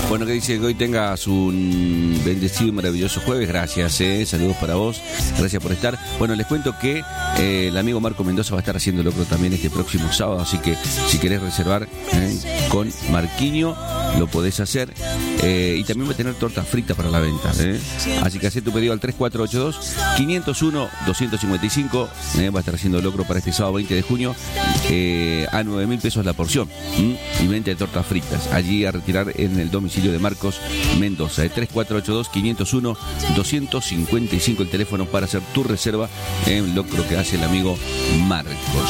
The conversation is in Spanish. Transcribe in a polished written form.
Bueno, que dice que hoy tengas un bendecido y maravilloso jueves. Gracias, saludos para vos. Gracias por estar. Bueno, les cuento que el amigo Marco Mendoza va a estar haciendo locro también este próximo sábado, así que si querés reservar con Marquinho, lo podés hacer. Y también va a tener tortas fritas para la venta. Así que hacé tu pedido al 3482-501-255. Va a estar haciendo locro para este sábado 20 de junio a 9.000 pesos la porción. Y venta de tortas fritas. Allí a retirar en el domicilio de Marcos Mendoza. 3482-501-255 el teléfono para hacer tu reserva en locro que hace el amigo Marcos.